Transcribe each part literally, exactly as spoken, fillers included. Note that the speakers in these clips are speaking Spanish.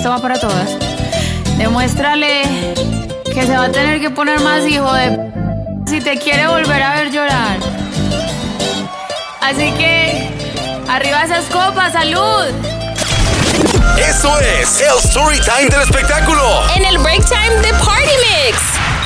esto va para todas. Demuéstrale que se va a tener que poner más hijo de si te quiere volver a ver llorar. Así que, arriba esas copas, ¡salud! Eso es el Story Time del espectáculo. En el Break Time de Party Mix.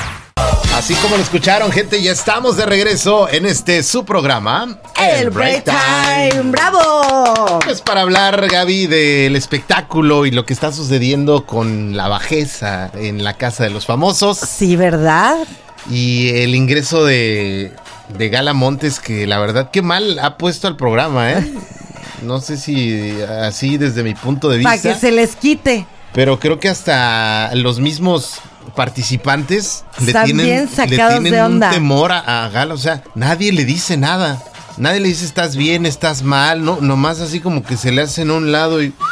Así como lo escucharon, gente, ya estamos de regreso en este su programa, El, el Break Time. Time. ¡Bravo! Pues para hablar, Gaby, del espectáculo y lo que está sucediendo con la bajeza en la Casa de los Famosos. Sí, ¿verdad? Y el ingreso de, de Gala Montes, que la verdad, qué mal ha puesto al programa, ¿eh? No sé si así desde mi punto de vista. Para que se les quite. Pero creo que hasta los mismos participantes le Están tienen, bien sacados le tienen de onda. un temor a, a Gala. O sea, nadie le dice nada. Nadie le dice estás bien, estás mal. No, nomás así como que se le hacen a un lado y...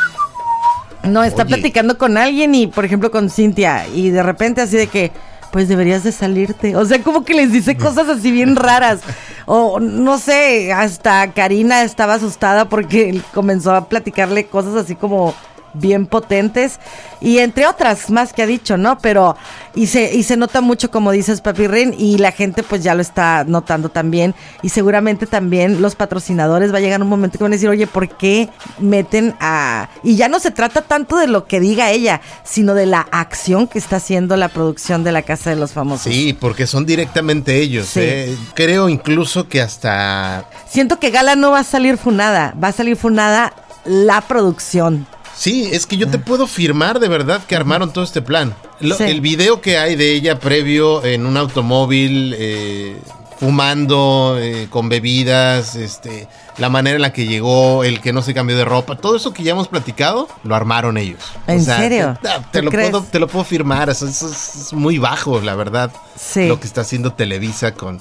No, está Oye. platicando con alguien y, por ejemplo, con Cintia. Y de repente así de que... Pues deberías de salirte. O sea, como que les dice cosas así bien raras. O no sé, hasta Karina estaba asustada porque comenzó a platicarle cosas así como bien potentes. Y entre otras más que ha dicho, ¿no? Pero, y se, y se nota mucho, como dices, Papi Rin, y la gente pues ya lo está notando también. Y seguramente también los patrocinadores va a llegar un momento que van a decir, oye, ¿por qué meten a...? Y ya no se trata tanto de lo que diga ella, sino de la acción que está haciendo la producción de la Casa de los Famosos. Sí, porque son directamente ellos. Sí. ¿eh? Creo incluso que hasta... Siento que Gala no va a salir funada, va a salir funada la producción. Sí, es que yo te puedo firmar de verdad que armaron todo este plan. Lo, Sí. El video que hay de ella previo en un automóvil, eh, fumando, eh, con bebidas, este, la manera en la que llegó, el que no se cambió de ropa, todo eso que ya hemos platicado, lo armaron ellos. ¿En serio? Te, te ¿Tú lo crees? puedo, te lo puedo firmar, eso, eso es, es muy bajo, la verdad. Sí. Lo que está haciendo Televisa con,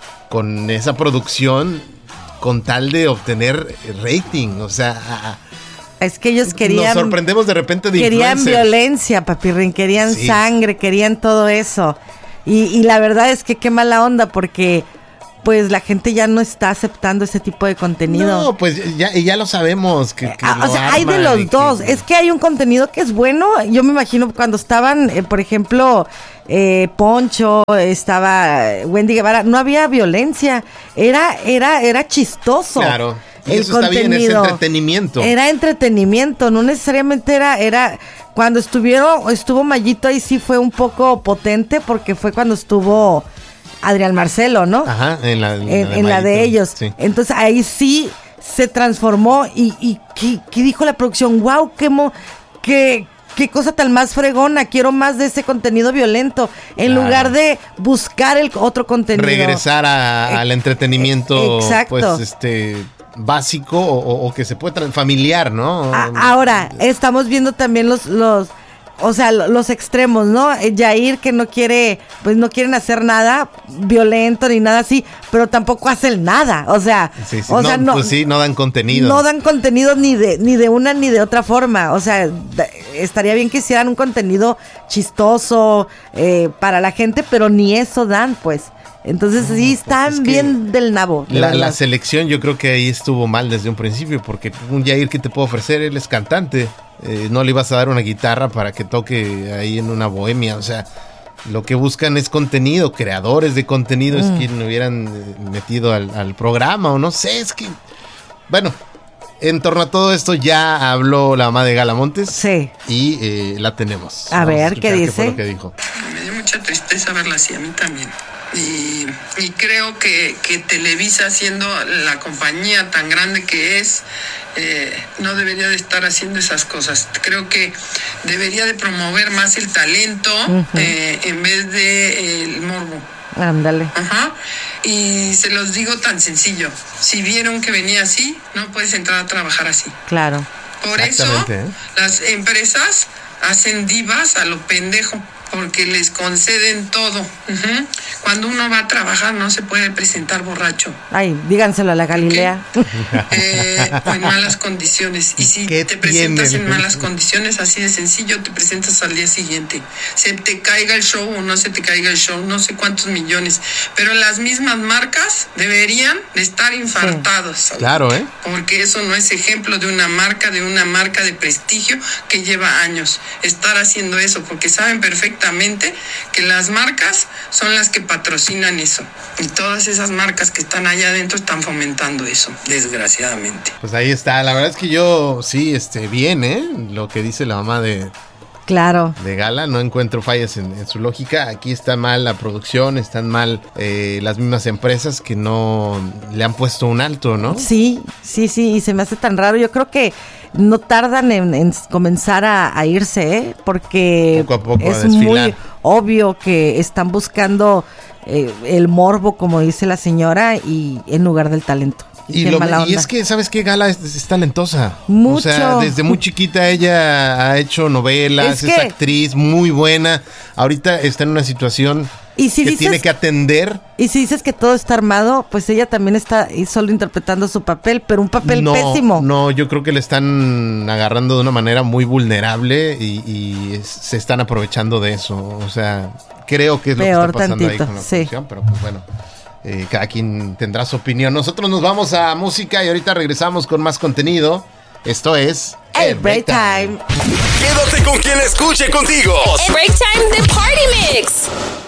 con esa producción, con tal de obtener rating, o sea... a- Es que ellos querían... Nos sorprendemos de repente de Querían influencers. violencia, Papirrín, querían Sí. sangre, querían todo eso. Y, y la verdad es que qué mala onda, porque pues la gente ya no está aceptando ese tipo de contenido. No, pues ya, ya lo sabemos. Que, que Ah, lo o sea, hay de arman y los dos. que- Es que hay un contenido que es bueno. Yo me imagino cuando estaban, eh, por ejemplo, eh, Poncho, estaba eh, Wendy Guevara, no había violencia. Era, era, era chistoso. Claro. Y El eso está bien, es contenido. entretenimiento. Era entretenimiento, no necesariamente era, era cuando estuvieron, estuvo Mayito ahí sí fue un poco potente porque fue cuando estuvo Adrián Marcelo, ¿no? Ajá, en la, en, en la de Mayito, ellos. sí. Entonces ahí sí se transformó y, y ¿qué, qué dijo la producción? ¡Wow! ¡Qué, mo- qué, qué cosa tan más fregona! Quiero más de ese contenido violento. En Claro. lugar de buscar el otro contenido. Regresar a- al Eh, entretenimiento, eh, exacto. pues, este, básico o, o- o que se puede tra- familiar, ¿no? A- ahora, estamos viendo también los, los, o sea, lo- los extremos, ¿no? Eh, Yair que no quiere, pues no quieren hacer nada violento ni nada así, pero tampoco hacen nada, o sea, Sí, sí, o no, sea, no, pues sí, no dan contenido. no dan contenido ni de, ni de una ni de otra forma, o sea, da- estaría bien que hicieran un contenido chistoso eh, para la gente, pero ni eso dan, pues. Entonces sí están es que bien del nabo. de La, verdad. la selección yo creo que ahí estuvo mal desde un principio, porque un Yair que te puedo ofrecer, él es cantante, eh, no le ibas a dar una guitarra para que toque ahí en una bohemia, o sea, lo que buscan es contenido, creadores de contenido Mm. es quien hubieran eh, metido al, al programa, o no sé, es que, bueno, en torno a todo esto ya habló la mamá de Gala Montes. Sí. Y eh, la tenemos. A Vamos ver, escuchar ¿qué fue dice? lo que dijo. Me dio mucha tristeza verla así, a mí también. Y, y creo que, que Televisa, siendo la compañía tan grande que es, eh, no debería de estar haciendo esas cosas. Creo que debería de promover más el talento Ujú. eh, en vez de el morbo. Ándale. Ajá. Y se los digo tan sencillo. Si vieron que venía así, no puedes entrar a trabajar así. Claro. Por eso Exactamente, ¿eh? las empresas hacen divas a lo pendejo. porque les conceden todo. Uh-huh. Cuando uno va a trabajar no se puede presentar borracho. Ay, díganselo a la Galilea. Eh, o en malas condiciones. Y si te presentas tiene? en malas condiciones, así de sencillo, te presentas al día siguiente. Se te caiga el show o no se te caiga el show, no sé cuántos millones. Pero las mismas marcas deberían de estar infartados. Sí. Claro, ¿eh? Porque eso no es ejemplo de una marca, de una marca de prestigio que lleva años estar haciendo eso, porque saben perfectamente que las marcas son las que patrocinan eso. Y todas esas marcas que están allá adentro están fomentando eso, desgraciadamente. Pues ahí está. La verdad es que yo sí, este, bien, ¿eh? Lo que dice la mamá de... Claro. De Gala, no encuentro fallas en, en su lógica. Aquí está mal la producción, están mal eh, las mismas empresas que no le han puesto un alto, ¿no? Sí, sí, sí, y se me hace tan raro. Yo creo que no tardan en, en comenzar a, a irse, ¿eh? Porque poco a poco es a desfilar. Muy obvio que están buscando eh, el morbo, como dice la señora, y en lugar del talento. Y, lo, y es que, ¿sabes qué? Gala es, es talentosa. Mucho. O sea, desde muy chiquita ella ha hecho novelas, es, es que, actriz muy buena. Ahorita está en una situación y si que dices, tiene que atender. Y si dices que todo está armado, pues ella también está solo interpretando su papel, pero un papel no, pésimo. No, yo creo que le están agarrando de una manera muy vulnerable y, y es, se están aprovechando de eso. O sea, creo que es Peor lo que está pasando tantito, ahí con la sí. producción, pero pues bueno. Eh, cada quien tendrá su opinión. Nosotros nos vamos a música y ahorita regresamos con más contenido. Esto es El Break Time. Quédate con quien escuche contigo. El Break Time, the Party Mix.